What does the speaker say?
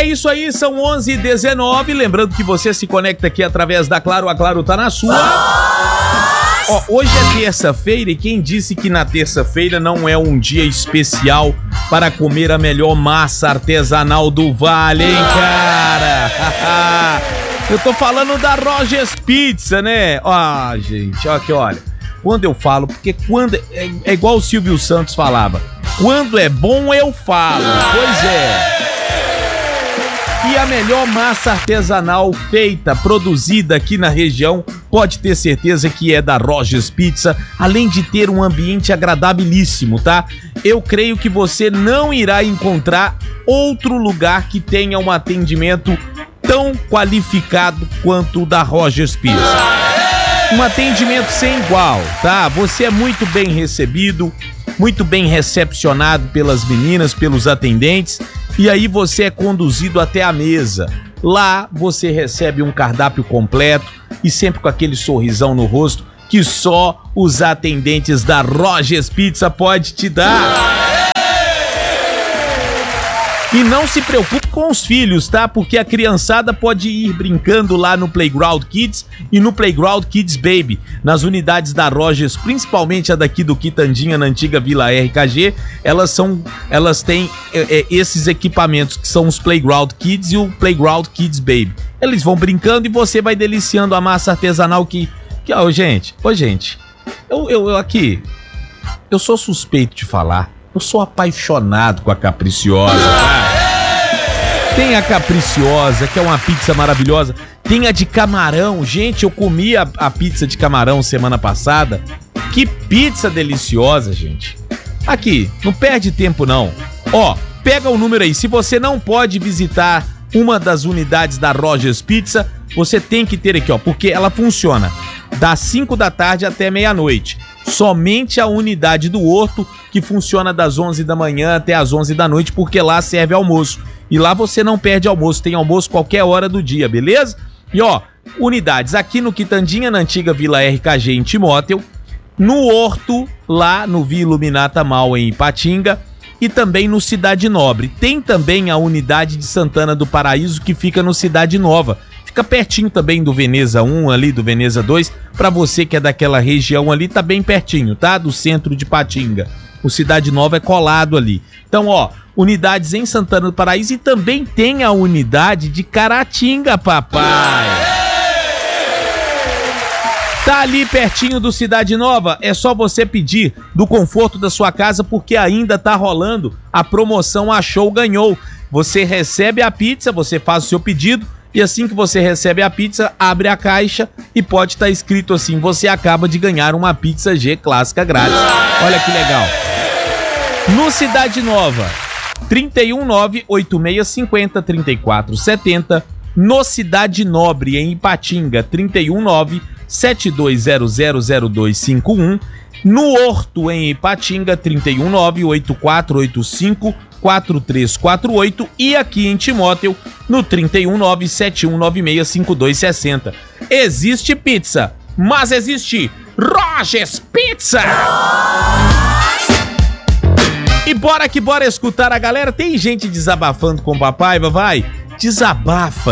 É isso aí, são 11h19. Lembrando que você se conecta aqui através da Claro, a Claro tá na sua. Ó, hoje é terça-feira e quem disse que na terça-feira não é um dia especial para comer a melhor massa artesanal do Vale, hein, cara? Eu tô falando da Rogers Pizza, né? Ó, gente, ó aqui, olha. Quando eu falo, porque quando é igual o Silvio Santos falava, quando é bom eu falo, pois é. E a melhor massa artesanal feita, produzida aqui na região, pode ter certeza que é da Rogers Pizza, além de ter um ambiente agradabilíssimo, tá? Eu creio que você não irá encontrar outro lugar que tenha um atendimento tão qualificado quanto o da Rogers Pizza. Um atendimento sem igual, tá? Você é muito bem recebido, muito bem recepcionado pelas meninas, pelos atendentes, e aí você é conduzido até a mesa. Lá você recebe um cardápio completo e sempre com aquele sorrisão no rosto que só os atendentes da Rogers Pizza pode te dar. E não se preocupe com os filhos, tá? Porque a criançada pode ir brincando lá no Playground Kids e no Playground Kids Baby. Nas unidades da Rogers, principalmente a daqui do Quitandinha, na antiga Vila RKG, elas têm esses equipamentos que são os Playground Kids e o Playground Kids Baby. Eles vão brincando e você vai deliciando a massa artesanal ó, gente, eu sou suspeito de falar. Eu sou apaixonado com a Capricciosa, tá? Tem a Capricciosa, que é uma pizza maravilhosa. Tem a de camarão. Gente, eu comi a pizza de camarão semana passada. Que pizza deliciosa, gente. Aqui, não perde tempo não. Ó, pega o número aí. Se você não pode visitar uma das unidades da Rogers Pizza, você tem que ter aqui, ó, porque ela funciona das 5 da tarde até meia-noite. Somente a unidade do Horto, que funciona das 11 da manhã até as 11 da noite, porque lá serve almoço. E lá você não perde almoço, tem almoço qualquer hora do dia, beleza? E ó, unidades aqui no Quitandinha, na antiga Vila RKG em Timóteo, no Horto, lá no Via Iluminata Mal em Ipatinga, e também no Cidade Nobre. Tem também a unidade de Santana do Paraíso, que fica no Cidade Nova. Fica pertinho também do Veneza 1 ali, do Veneza 2, pra você que é daquela região ali, tá bem pertinho, tá? Do centro de Patinga. O Cidade Nova é colado ali. Então, ó, unidades em Santana do Paraíso e também tem a unidade de Caratinga, papai. Tá ali pertinho do Cidade Nova, é só você pedir do conforto da sua casa, porque ainda tá rolando a promoção Achou Ganhou. Você recebe a pizza, você faz o seu pedido, e assim que você recebe a pizza, abre a caixa e pode estar escrito assim: você acaba de ganhar uma pizza G clássica grátis. Olha que legal. No Cidade Nova, 319-8650-3470. No Cidade Nobre, em Ipatinga, 319-72000251. No Horto, em Ipatinga, 319-8485-4348. E aqui em Timóteo, no 319-7196-5260. Existe pizza, mas existe Rogers Pizza! E bora que bora escutar a galera. Tem gente desabafando com o papai, vai? Desabafa.